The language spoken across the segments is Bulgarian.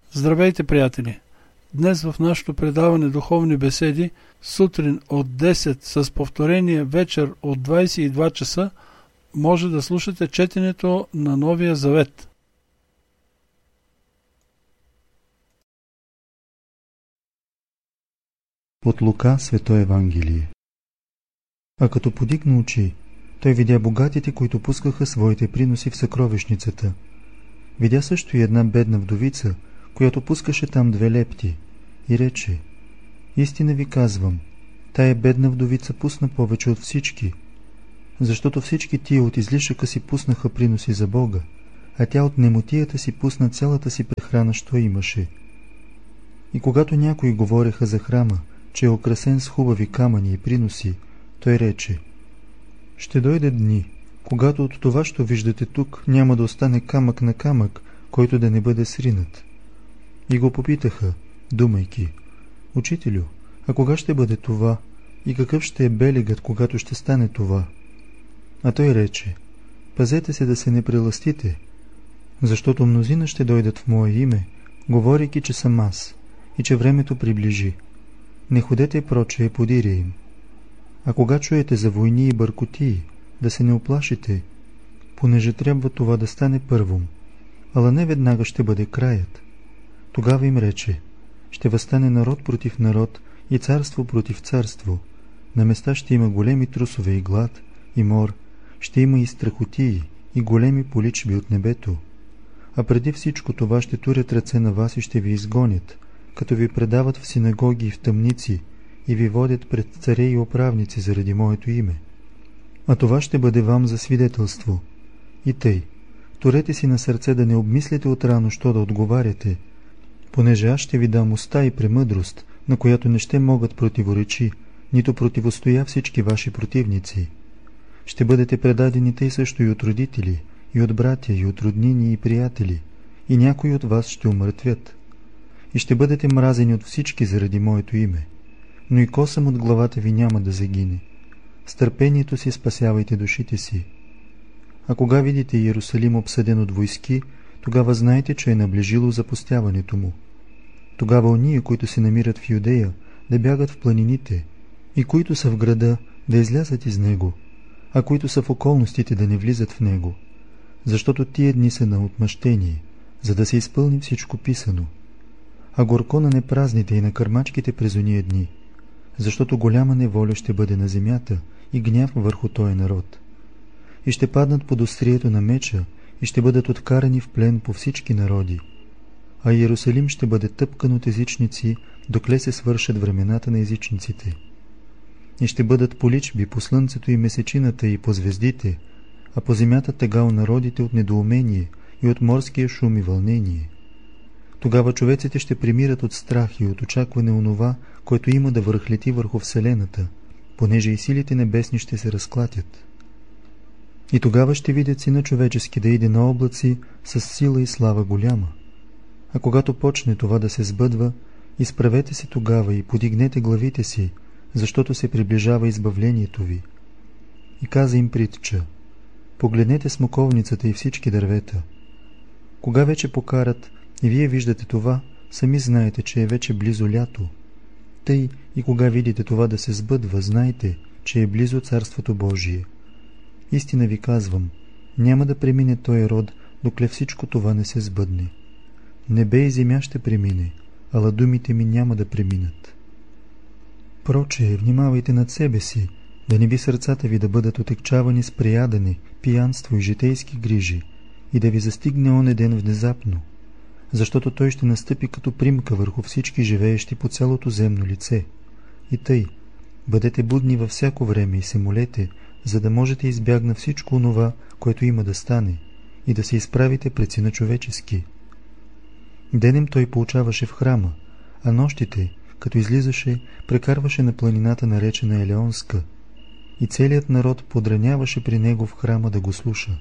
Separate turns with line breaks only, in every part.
Здравейте, приятели! Днес в нашето предаване Духовни беседи, сутрин от 10 с повторение вечер от 22 часа, може да слушате четенето на Новия Завет.
От Лука, Свето Евангелие. А като подигна очи, той видя богатите, които пускаха своите приноси в съкровищницата. Видя също и една бедна вдовица, която пускаше там 2 лепти, и рече: истина ви казвам, тая бедна вдовица пусна повече от всички, защото всички тия от излишъка си пуснаха приноси за Бога, а тя от немотията си пусна цялата си прехрана, що имаше. И когато някои говореха за храма, че е украсен с хубави камъни и приноси, той рече: ще дойде дни, когато от това, що виждате тук, няма да остане камък на камък, който да не бъде сринат. И го попитаха, думайки: Учителю, а кога ще бъде това и какъв ще е белегът, когато ще стане това? А той рече: пазете се да се не прелъстите, защото мнозина ще дойдат в мое име, говорейки, че съм аз и че времето приближи. Не ходете проче подиря им. А кога чуете за войни и бъркотии, да се не уплашите, понеже трябва това да стане първом, ала не веднага ще бъде краят. Тогава им рече: ще възстане народ против народ и царство против царство. На места ще има големи трусове и глад, и мор, ще има и страхотии, и големи поличби от небето. А преди всичко това ще турят ръце на вас и ще ви изгонят, като ви предават в синагоги и в тъмници, и ви водят пред царе и управници заради моето име. А това ще бъде вам за свидетелство. И тъй, турете си на сърце да не обмислите отрано, що да отговаряте, понеже аз ще ви дам уста и премъдрост, на която не ще могат противоречи, нито противостоя всички ваши противници. Ще бъдете предадени тъй също и от родители, и от братя, и от роднини и приятели, и някои от вас ще умъртвят. И ще бъдете мразени от всички заради моето име, но и косъм от главата ви няма да загине. С търпението си спасявайте душите си. А кога видите Иерусалим обсъден от войски, тогава знайте, че е наближило запустяването му. Тогава ония, които се намират в Юдея, да бягат в планините, и които са в града, да излязат из него, а които са в околностите, да не влизат в него, защото тия дни са на отмъщение, за да се изпълни всичко писано. А горко на непразните и на кърмачките през ония дни, защото голяма неволя ще бъде на земята и гняв върху този народ. И ще паднат под острието на меча и ще бъдат откарани в плен по всички народи. А Иерусалим ще бъде тъпкан от езичници, докле се свършат времената на езичниците. И ще бъдат поличби по слънцето и месечината и по звездите, а по земята тъга у народите от недоумение и от морския шум и вълнение. Тогава човеците ще премират от страх и от очакване онова, което има да върхлети върху вселената, понеже и силите небесни ще се разклатят. И тогава ще видят Сина човечески да иде на облаци с сила и слава голяма. А когато почне това да се сбъдва, изправете се тогава и подигнете главите си, защото се приближава избавлението ви. И каза им притча: погледнете смоковницата и всички дървета. Кога вече покарат и вие виждате това, сами знаете, че е вече близо лято. Тъй и кога видите това да се сбъдва, знайте, че е близо Царството Божие. Истина ви казвам, няма да премине този род, докле всичко това не се сбъдне. Небе и земя ще премине, ала думите ми няма да преминат. Проче, внимавайте над себе си, да не би сърцата ви да бъдат отекчавани с преядане, пиянство и житейски грижи, и да ви застигне оне ден внезапно, защото той ще настъпи като примка върху всички живеещи по цялото земно лице. И тъй, бъдете будни във всяко време и се молете, за да можете избягна всичко онова, което има да стане, и да се изправите пред Сина човечески. Денем той получаваше в храма, а нощите, като излизаше, прекарваше на планината, наречена Елеонска, и целият народ подраняваше при него в храма да го слуша.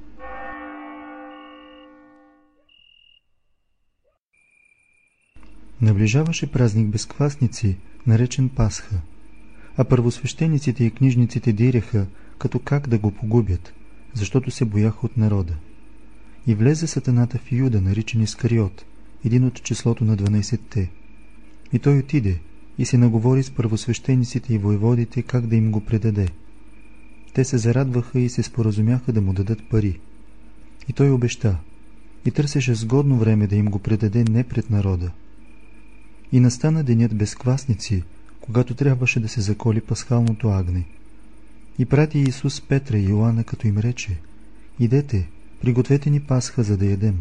Наближаваше празник Безквасници, наречен Пасха, а първосвещениците и книжниците диряха, като как да го погубят, защото се бояха от народа. И влезе сатаната в Юда, наричан Искариот, един от числото на 12-те. И той отиде и се наговори с първосвещениците и войводите как да им го предаде. Те се зарадваха и се споразумяха да му дадат пари. И той обеща и търсеше сгодно време да им го предаде не пред народа. И настана денят без квасници, когато трябваше да се заколи пасхалното агне. И прати Исус Петра и Йоанна, като им рече: идете, пригответе ни пасха, за да ядем.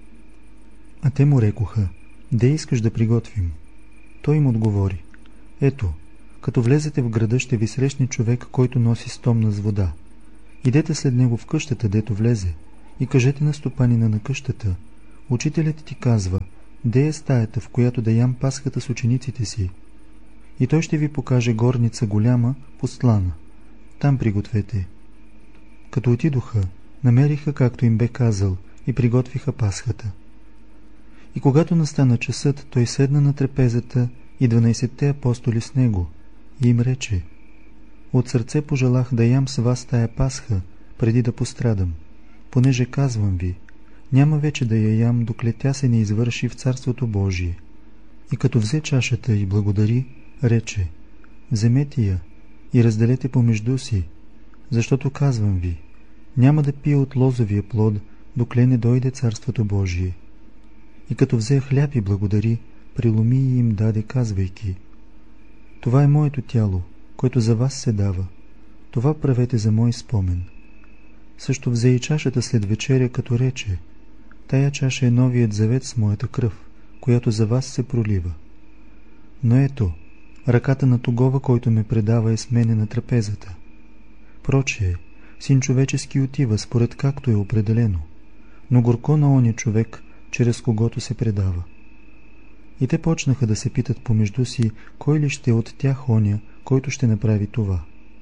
А те му рекоха: де искаш да приготвим? Той им отговори: ето, като влезете в града, ще ви срещне човек, който носи стомна с вода. Идете след него в къщата, дето влезе, и кажете на стопанина на къщата: учителят ти казва, де е стаята, в която да ям пасхата с учениците си. И той ще ви покаже горница голяма, постлана. Там пригответе. Като отидоха, намериха както им бе казал и приготвиха пасхата. И когато настана часът, той седна на трапезата и 12-те апостоли с него и им рече: от сърце пожелах да ям с вас тая пасха, преди да пострадам, понеже казвам ви, няма вече да я ям, докле тя се не извърши в Царството Божие. И като взе чашата и благодари, рече: вземете я и разделете помежду си, защото казвам ви, няма да пия от лозовия плод, докле не дойде Царството Божие. И като взе хляб и благодари, преломи и им даде, казвайки: това е моето тяло, което за вас се дава. Това правете за мой спомен. Също взе и чашата след вечеря, като рече: тая чаша е новият завет с моята кръв, която за вас се пролива. Но ето, ръката на тогова, който ме предава, е с мене на трапезата. Прочее, Син човечески отива, според както е определено, но горко на оня човек, чрез когото се предава. И те почнаха да се питат помежду си, кой ли ще от тях оня, който ще направи това.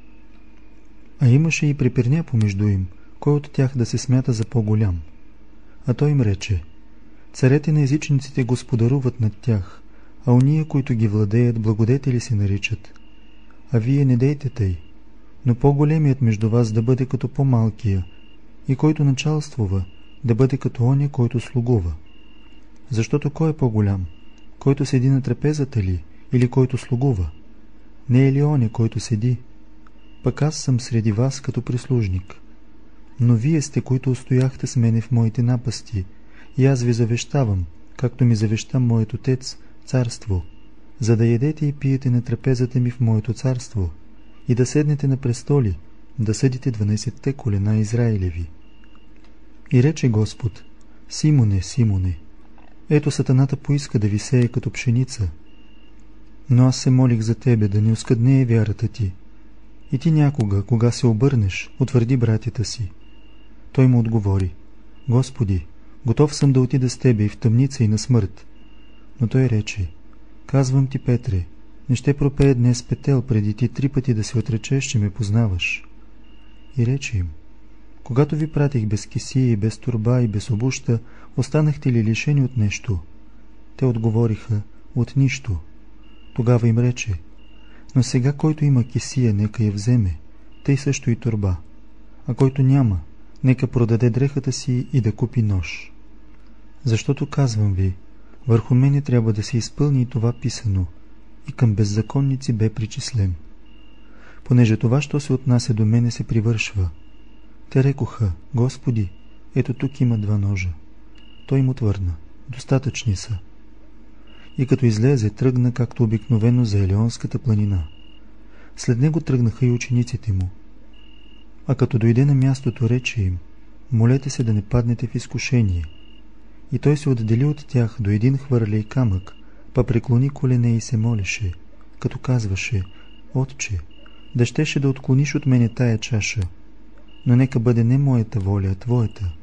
А имаше и препирня помежду им, кой от тях да се смята за по-голям. А той им рече: царете на езичниците господаруват над тях, а ония, които ги владеят, благодетели се наричат. А вие не дейте тъй, но по-големият между вас да бъде като по-малкия, и който началствува, да бъде като оня, който слугува. Защото кой е по-голям? Който седи на трапезата ли, или който слугува? Не е ли оня, който седи? Пък аз съм среди вас като прислужник. Но вие сте, които устояхте с мене в моите напасти, и аз ви завещавам, както ми завеща моят отец, царство, за да ядете и пиете на трапезата ми в моето царство, и да седнете на престоли, да съдите 12-те колена Израилеви. И рече Господ: Симоне, Симоне, ето сатаната поиска да ви сее като пшеница, но аз се молих за тебе, да не оскъднее вярата ти. И ти някога, кога се обърнеш, утвърди братята си. Той му отговори: Господи, готов съм да отида с тебе и в тъмница и на смърт. Но той рече: казвам ти, Петре, не ще пропее днес петел преди ти 3 пъти да се отречеш, че ме познаваш. И рече им: когато ви пратих без кесия и без торба и без обуща, останахте ли лишени от нещо? Те отговориха: от нищо. Тогава им рече: но сега който има кесия, нека я вземе, тъй също и торба, а който няма, нека продаде дрехата си и да купи нож. Защото казвам ви, върху мене трябва да се изпълни и това писано, и към беззаконници бе причислен. Понеже това, що се отнася до мене, се привършва. Те рекоха: Господи, ето тук има 2 ножа. Той им отвърна: достатъчни са. И като излезе, тръгна както обикновено за Елеонската планина. След него тръгнаха и учениците му. А като дойде на мястото, рече им: молете се да не паднете в изкушение. И той се отдели от тях до един хвърлей камък, па преклони колене и се молеше, като казваше: Отче, да щеше да отклониш от мене тая чаша, но нека бъде не моята воля, а твоята.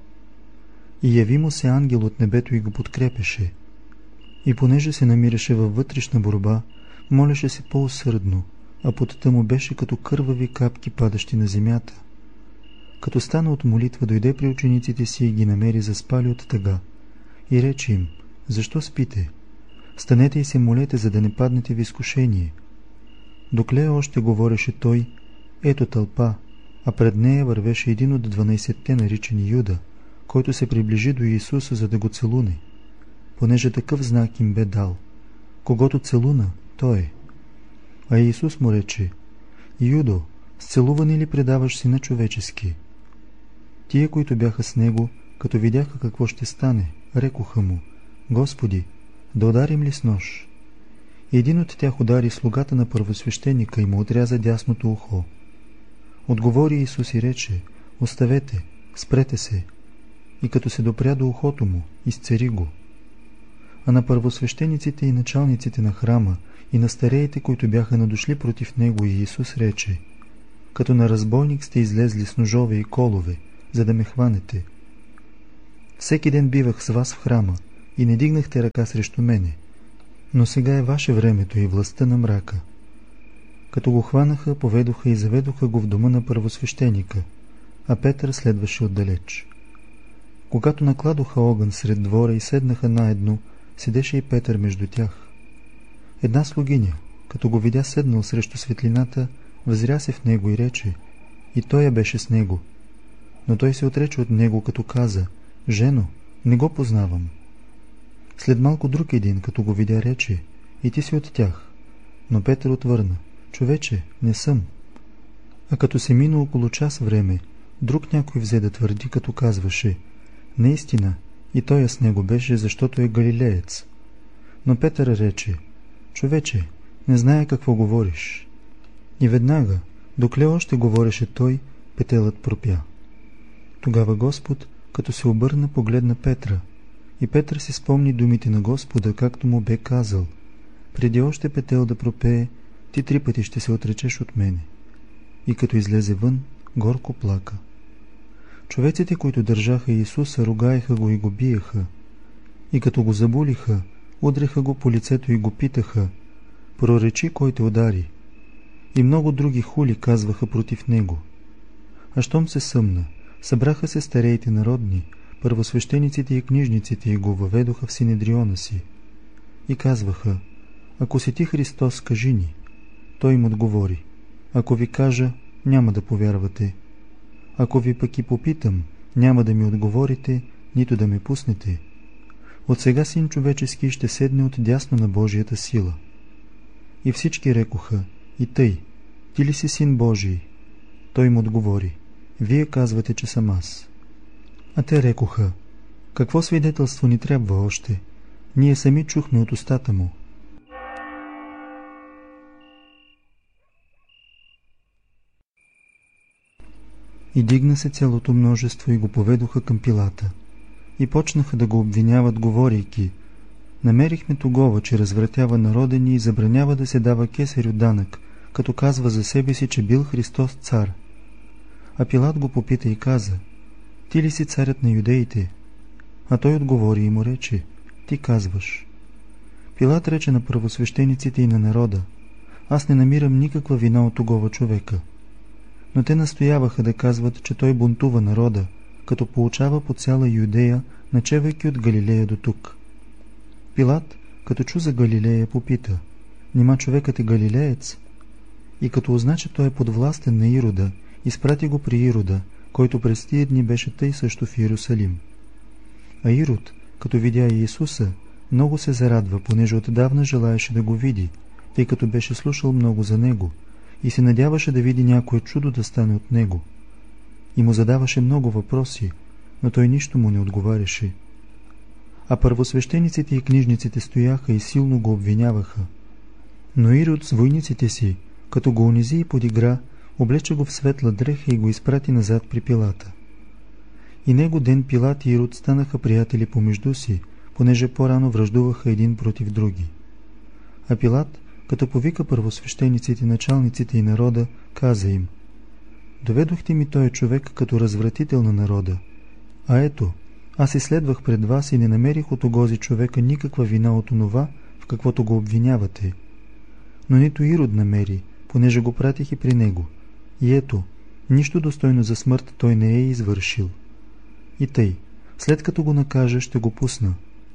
И яви му се ангел от небето и го подкрепеше. И понеже се намираше във вътрешна борба, молеше се по-усърдно, а потта му беше като кървави капки, падащи на земята. Като стана от молитва, дойде при учениците си и ги намери заспали от тъга. И рече им: защо спите? Станете и се молете, за да не паднете в изкушение. Докле още говореше той, ето тълпа, а пред нея вървеше един от 12-те, наричани Юда, който се приближи до Исуса, за да го целуне. понеже такъв знак им бе дал. Когото целуна, той е. А Иисус му рече: Юдо, с целуване ли предаваш Сина човечески? Тия, които бяха с него, като видяха какво ще стане, рекоха му: Господи, да ударим ли с нож? Един от тях удари слугата на първосвещеника и му отряза дясното ухо. Отговори Исус и рече: Оставете, спрете се. И като се допря до ухото му, изцери го. А на първосвещениците и началниците на храма и на стареите, които бяха надошли против него, и Исус рече: Като на разбойник сте излезли с ножове и колове, за да ме хванете. Всеки ден бивах с вас в храма и не дигнахте ръка срещу мене, но сега е ваше времето и властта на мрака. Като го хванаха, поведоха и заведоха го в дома на първосвещеника, а Петър следваше отдалеч. Когато накладоха огън сред двора и седнаха наедно, седеше и Петър между тях. Една слугиня, като го видя седнал срещу светлината, възря се в него и рече: И той я беше с него. Но той се отрече от него, като каза: Жено, не го познавам. След малко друг един, като го видя, рече: И ти си от тях. Но Петър отвърна: Човече, не съм. А като се мина около час време, друг някой взе да твърди, като казваше: Наистина, и той с него беше, защото е галилеец. Но Петър рече: Човече, не зная какво говориш. И веднага, докле още говореше той, петелът пропя. Тогава Господ, като се обърна, погледна Петра, и Петър си спомни думите на Господа, както му бе казал: Преди още петел да пропее, ти 3 пъти ще се отречеш от мене. И като излезе вън, горко плака. Човеците, които държаха Исуса, ругаеха го и го биеха. И като го забулиха, удреха го по лицето и го питаха: Проречи, кой те удари? И много други хули казваха против него. А щом се съмна, събраха се стареите народни, първосвещениците и книжниците, и го въведоха в синедриона си. И казваха: Ако си ти Христос, кажи ни. Той им отговори: Ако ви кажа, няма да повярвате. Ако ви пък и попитам, няма да ми отговорите, нито да ме пуснете. От сега Син човечески ще седне от дясно на Божията сила. И всички рекоха: И тъй, ти ли си Син Божий? Той им отговори: Вие казвате, че съм аз. А те рекоха: Какво свидетелство ни трябва още? Ние сами чухме от устата му. И дигна се цялото множество и го поведоха към Пилата. И почнаха да го обвиняват, говорейки: Намерихме тогова, че развратява народа ни и забранява да се дава кесарю данък, като казва за себе си, че бил Христос цар. А Пилат го попита и каза: Ти ли си царят на юдеите? А той отговори и му рече: Ти казваш. Пилат рече на първосвещениците и на народа: Аз не намирам никаква вина от тогова човека. Но те настояваха да казват, че той бунтува народа, като поучава по цяла Юдея, начевайки от Галилея до тук. Пилат, като чу за Галилея, попита: Нима човекът е галилеец? И като узна, че той е подвластен на Ирода, изпрати го при Ирода, който през тия дни беше тъй също в Иерусалим. А Ирод, като видя Иисуса, много се зарадва, понеже отдавна желаеше да го види, тъй като беше слушал много за него, и се надяваше да види някое чудо да стане от него. И му задаваше много въпроси, но той нищо му не отговаряше. А първосвещениците и книжниците стояха и силно го обвиняваха. Но Ирод с войниците си, като го унизи и подигра, облече го в светла дреха и го изпрати назад при Пилата. И него ден Пилат и Ирод станаха приятели помежду си, понеже по-рано враждуваха един против други. А Пилат, като повика първосвещениците, началниците и народа, каза им: Доведохте ми този човек като развратител на народа. А ето, аз изследвах пред вас и не намерих от огози човека никаква вина от онова, в каквото го обвинявате. Но нито Ирод намери, понеже го пратих и при него. И ето, нищо достойно за смърт той не е извършил. И тъй, след като го накажа, ще го пусна.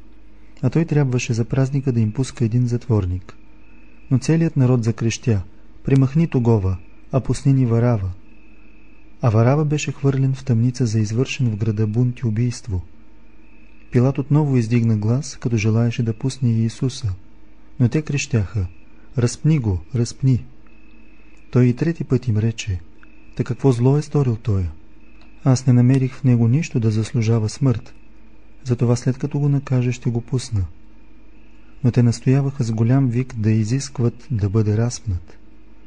А той трябваше за празника да им пуска един затворник. Но целият народ закрещя: Премахни тогова, а пусни ни Варава. А Варава беше хвърлен в тъмница за извършен в града бунт и убийство. Пилат отново издигна глас, като желаеше да пусне Иисуса, но те крещяха: разпни го, разпни! Той и трети път им рече: та какво зло е сторил той? Аз не намерих в него нищо да заслужава смърт, затова след като го накаже ще го пусна. Но те настояваха с голям вик да изискват да бъде разпнат.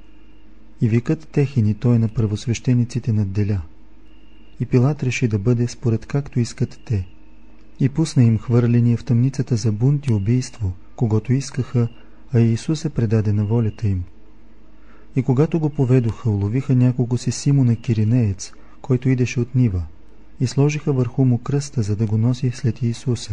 И викът техин и той на първосвещениците надделя. И Пилат реши да бъде според както искат те. И пусна им хвърление в тъмницата за бунт и убийство, когото искаха, а Иисус се предаде на волята им. И когато го поведоха, уловиха някого си Симона Киринеец, който идеше от нива, и сложиха върху му кръста, за да го носи след Иисуса.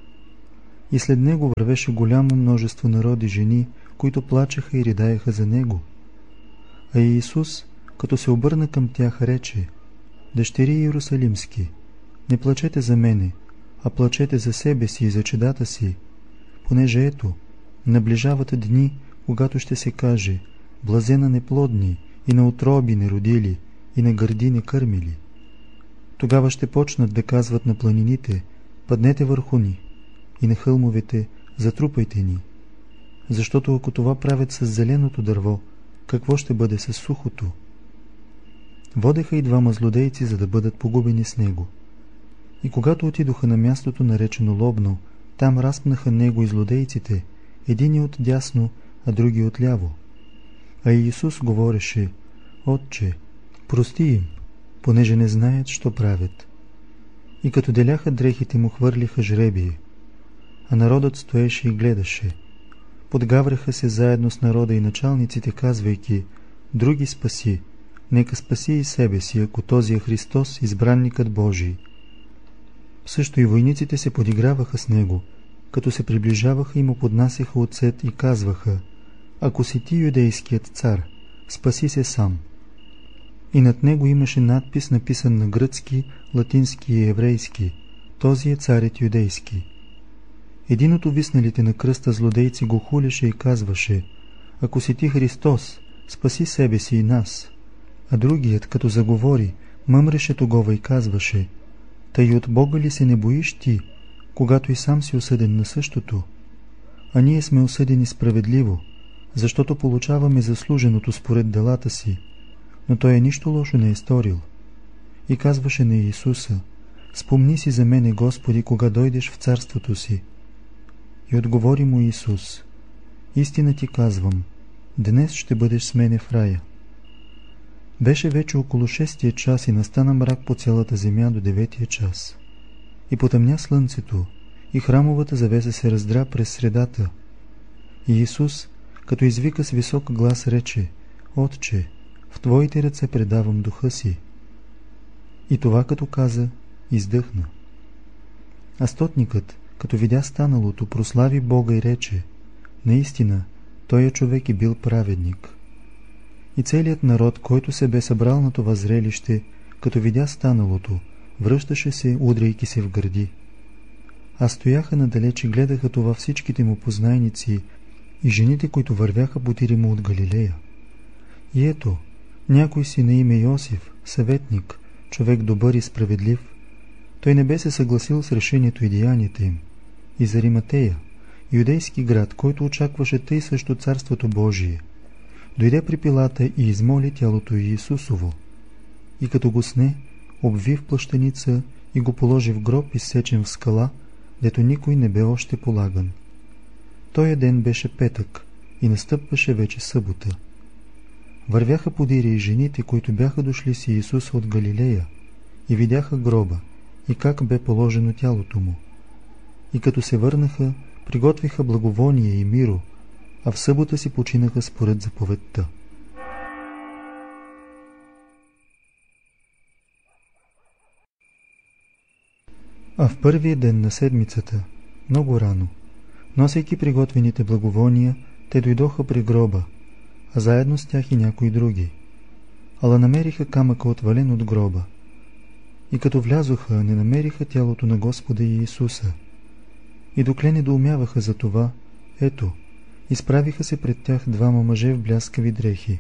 И след него вървеше голямо множество народи жени, които плачеха и ридаеха за него. А Иисус, като се обърна към тях, рече: дъщери Иерусалимски, не плачете за мене, а плачете за себе си и за чедата си, понеже ето, наближават дни, когато ще се каже: блазе на неплодни и на утроби не родили и на гърди не кърмили. Тогава ще почнат да казват на планините: паднете върху ни, и на хълмовете: затрупайте ни. Защото ако това правят с зеленото дърво, какво ще бъде с сухото? Водеха и двама злодейци, за да бъдат погубени с него. И когато отидоха на мястото наречено Лобно, там разпнаха него и злодейците, едини от дясно, а други от ляво. А Иисус говореше: Отче, прости им, понеже не знаят, що правят. И като деляха дрехите му, хвърлиха жребие. А народът стоеше и гледаше. Подгавряха се заедно с народа и началниците, казвайки: други спаси, нека спаси и себе си, ако този е Христос, избранникът Божий. Също и войниците се подиграваха с него, като се приближаваха и му поднасяха оцет и казваха: ако си ти юдейският цар, спаси се сам. И над него имаше надпис, написан на гръцки, латински и еврейски: този е царят юдейски. Един от увисналите на кръста злодейци го хулеше и казваше: ако си ти Христос, спаси себе си и нас. А другият, като заговори, мъмреше тогова и казваше: тъй от Бога ли се не боиш ти, когато и сам си осъден на същото? А ние сме осъдени справедливо, защото получаваме заслуженото според делата си, но той нищо лошо не е сторил. И казваше на Иисуса: спомни си за мене, Господи, кога дойдеш в царството си. И отговори му Исус: истина ти казвам, днес ще бъдеш с мене в рая. Беше вече около 6-тия час и настана мрак по цялата земя до 9-тия час. И потъмня слънцето, и храмовата завеса се раздра през средата. И Исус, като извика с висок глас, рече: Отче, в Твоите ръце предавам духа си. И това като каза, издъхна. А стотникът, като видя станалото, прослави Бога и рече: наистина, той човек е бил праведник. И целият народ, който се бе събрал на това зрелище, като видя станалото, връщаше се, удряйки се в гърди. А стояха надалеч и гледаха това всичките му познайници и жените, които вървяха потири му от Галилея. И ето, някой си на име Йосиф, съветник, човек добър и справедлив, той не бе се съгласил с решението и деянията им. И за Риматея, юдейски град, който очакваше тъй също царството Божие, дойде при Пилата и измоли тялото Иисусово. И като го сне, обви в плащаница и го положи в гроб, изсечен в скала, дето никой не бе още полаган. Тоя ден беше петък и настъпваше вече събота. Вървяха подире и жените, които бяха дошли с Иисуса от Галилея, и видяха гроба и как бе положено тялото му. И като се върнаха, приготвиха благовоние и миро, а в събота си починаха според заповедта. А в първия ден на седмицата, много рано, носейки приготвените благовония, те дойдоха при гроба, а заедно с тях и някои други. Ала намериха камъка отвален от гроба. И като влязоха, не намериха тялото на Господа Иисуса. И докле недоумяваха за това, ето, изправиха се пред тях двама мъже в бляскави дрехи.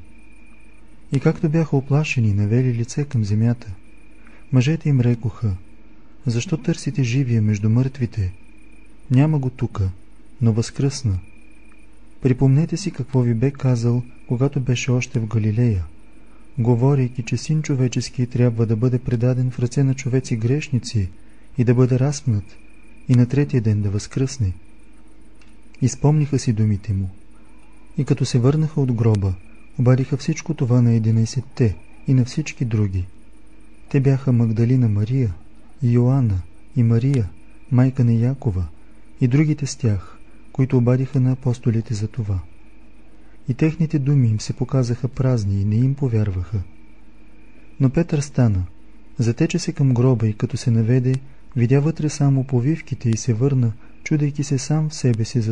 И както бяха оплашени, навели лице към земята, мъжете им рекоха: защо търсите живия между мъртвите? Няма го тука, но възкръсна. Припомнете си какво ви бе казал, когато беше още в Галилея, говорейки, че Син човечески трябва да бъде предаден в ръце на човеци грешници и да бъде разпнат и на третия ден да възкръсне. Изпомниха си думите му. И като се върнаха от гроба, обадиха всичко това на 11-те и на всички други. Те бяха Магдалина Мария, и Йоанна, и Мария, майка на Якова, и другите с тях, които обадиха на апостолите за това. И техните думи им се показаха празни и не им повярваха. Но Петър стана, затече се към гроба и като се наведе, видя вътре само повивките и се върна, чудейки се сам в себе си